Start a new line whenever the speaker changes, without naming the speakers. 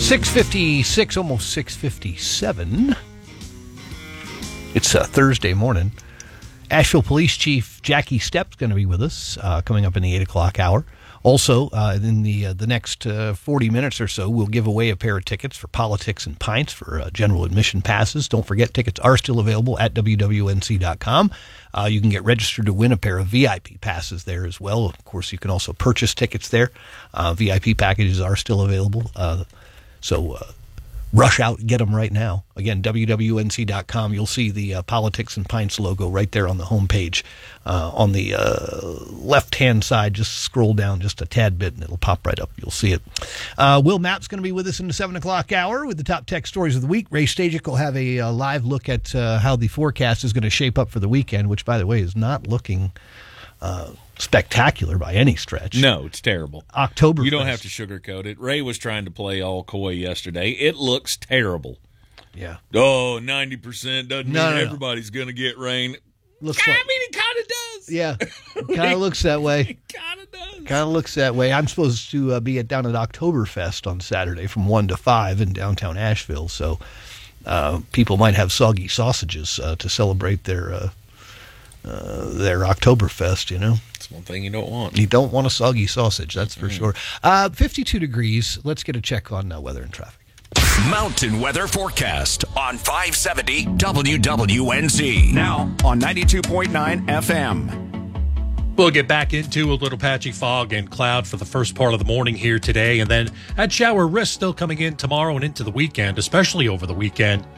6:56, almost 6:57. It's Thursday morning. Asheville Police Chief Jackie Stepp's going to be with us coming up in the 8 o'clock hour. Also, in the next 40 minutes or so, we'll give away a pair of tickets for Politics and Pints for general admission passes. Don't forget, tickets are still available at wwnc.com. You can get registered to win a pair of VIP passes there as well. Of course, you can also purchase tickets there. VIP packages are still available. So rush out and get them right now. Again, wwnc.com. You'll see the Politics and Pints logo right there on the homepage. On the left-hand side, just scroll down just a tad bit and it'll pop right up. You'll see it. Will Mapp's going to be with us in the 7 o'clock hour with the top tech stories of the week. Ray Stajic will have a live look at how the forecast is going to shape up for the weekend, which, by the way, is not looking spectacular by any stretch.
No, it's terrible.
October.
You don't have to sugarcoat it. Ray was trying to play all coy yesterday. It looks terrible.
Yeah.
Oh, 90% doesn't mean everybody's going to get rain.
Looks
I
like,
mean, it kind of does.
Yeah. Kind of looks that way.
It kind of does.
Kind of looks that way. I'm supposed to be down at Oktoberfest on Saturday from 1 to 5 in downtown Asheville, so people might have soggy sausages to celebrate their Oktoberfest, you know.
That's one thing you don't want.
You don't want a soggy sausage, that's for sure. 52 degrees. Let's get a check on weather and traffic.
Mountain weather forecast on 570 WWNZ. Now on 92.9 FM.
We'll get back into a little patchy fog and cloud for the first part of the morning here today, and then that shower risk still coming in tomorrow and into the weekend, especially over the weekend.